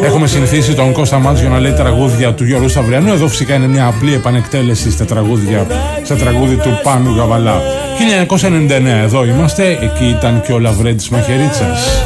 Έχουμε συνηθίσει τον Κώστα Μάτζιο να λέει τραγούδια του Γιώργου Σταυριανού. Εδώ φυσικά είναι μια απλή επανεκτέλεση στα τραγούδι του Πάνου Γαβαλά. 1999 εδώ είμαστε, εκεί ήταν και ο Λαβρέντης Μαχαιρίτσας.